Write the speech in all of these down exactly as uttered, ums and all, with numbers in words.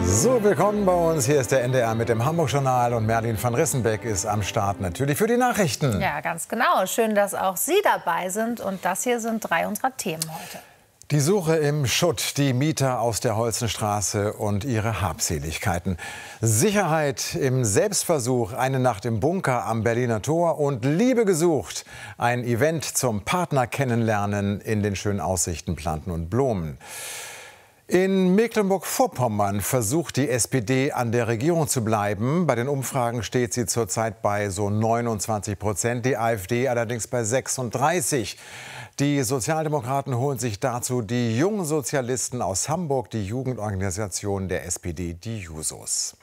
So, willkommen bei uns. Hier ist der N D R mit dem Hamburg-Journal und Merlin van Rissenbeck ist am Start, natürlich für die Nachrichten. Ja, ganz genau. Schön, dass auch Sie dabei sind. Und das hier sind drei unserer Themen heute. Die Suche im Schutt, die Mieter aus der Holzenstraße und ihre Habseligkeiten. Sicherheit im Selbstversuch, eine Nacht im Bunker am Berliner Tor und Liebe gesucht. Ein Event zum Partner kennenlernen in den schönen Aussichten, Planten und Blumen. In Mecklenburg-Vorpommern versucht die S P D an der Regierung zu bleiben. Bei den Umfragen steht sie zurzeit bei so neunundzwanzig Prozent, die AfD allerdings bei sechsunddreißig. Die Sozialdemokraten holen sich dazu die jungen Sozialisten aus Hamburg, die Jugendorganisation der S P D, die Jusos.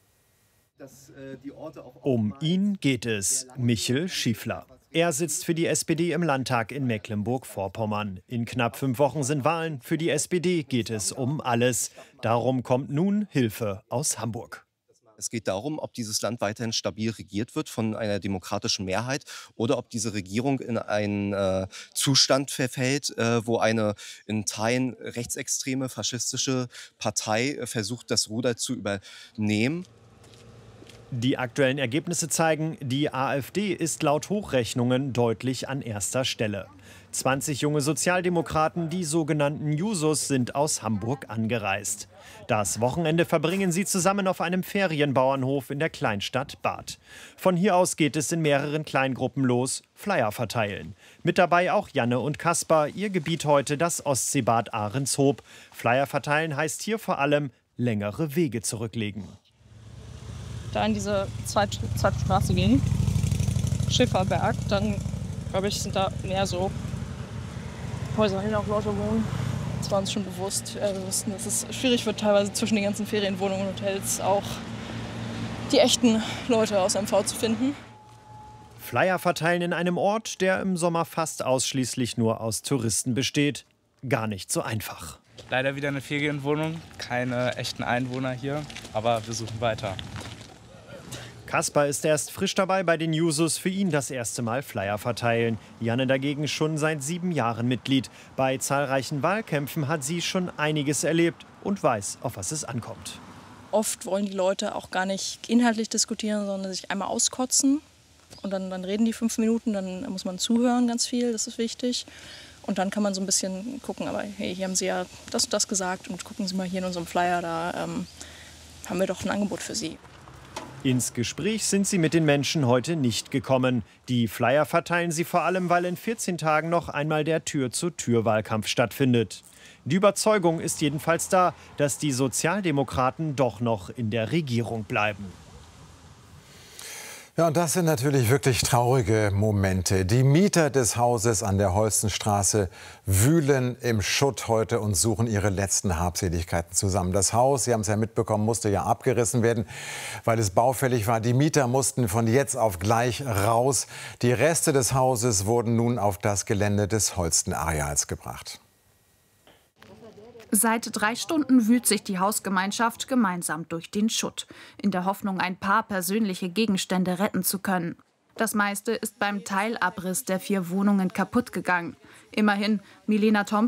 Um ihn geht es, Michel Schiefler. Er sitzt für die S P D im Landtag in Mecklenburg-Vorpommern. In knapp fünf Wochen sind Wahlen. Für die S P D geht es um alles. Darum kommt nun Hilfe aus Hamburg. Es geht darum, ob dieses Land weiterhin stabil regiert wird von einer demokratischen Mehrheit oder ob diese Regierung in einen äh, Zustand verfällt, äh, wo eine in Teilen rechtsextreme, faschistische Partei äh, versucht, das Ruder zu übernehmen. Die aktuellen Ergebnisse zeigen, die AfD ist laut Hochrechnungen deutlich an erster Stelle. zwanzig junge Sozialdemokraten, die sogenannten Jusos, sind aus Hamburg angereist. Das Wochenende verbringen sie zusammen auf einem Ferienbauernhof in der Kleinstadt Bad. Von hier aus geht es in mehreren Kleingruppen los, Flyer verteilen. Mit dabei auch Janne und Kaspar, ihr Gebiet heute das Ostseebad Ahrenshoop. Flyer verteilen heißt hier vor allem längere Wege zurücklegen. Da in diese zweite, zweite Straße gehen, Schifferberg, dann glaube ich, sind da mehr so Häuser, in denen auch Leute wohnen. Das war uns schon bewusst. Wir wussten, dass es schwierig wird, teilweise zwischen den ganzen Ferienwohnungen und Hotels auch die echten Leute aus M V zu finden. Flyer verteilen in einem Ort, der im Sommer fast ausschließlich nur aus Touristen besteht. Gar nicht so einfach. Leider wieder eine Ferienwohnung, keine echten Einwohner hier, aber wir suchen weiter. Kaspar ist erst frisch dabei bei den Jusos, für ihn das erste Mal Flyer verteilen. Janne dagegen schon seit sieben Jahren Mitglied. Bei zahlreichen Wahlkämpfen hat sie schon einiges erlebt und weiß, auf was es ankommt. Oft wollen die Leute auch gar nicht inhaltlich diskutieren, sondern sich einmal auskotzen. Und dann, dann reden die fünf Minuten, dann muss man zuhören ganz viel, das ist wichtig. Und dann kann man so ein bisschen gucken, aber hey, hier haben Sie ja das und das gesagt und gucken Sie mal hier in unserem Flyer, da ähm, haben wir doch ein Angebot für Sie. Ins Gespräch sind sie mit den Menschen heute nicht gekommen. Die Flyer verteilen sie vor allem, weil in vierzehn Tagen noch einmal der Tür-zu-Tür-Wahlkampf stattfindet. Die Überzeugung ist jedenfalls da, dass die Sozialdemokraten doch noch in der Regierung bleiben. Ja, und das sind natürlich wirklich traurige Momente. Die Mieter des Hauses an der Holzenstraße wühlen im Schutt heute und suchen ihre letzten Habseligkeiten zusammen. Das Haus, Sie haben es ja mitbekommen, musste ja abgerissen werden, weil es baufällig war. Die Mieter mussten von jetzt auf gleich raus. Die Reste des Hauses wurden nun auf das Gelände des Holstenareals gebracht. Seit drei Stunden wühlt sich die Hausgemeinschaft gemeinsam durch den Schutt, in der Hoffnung, ein paar persönliche Gegenstände retten zu können. Das meiste ist beim Teilabriss der vier Wohnungen kaputt gegangen. Immerhin, Milena Thompson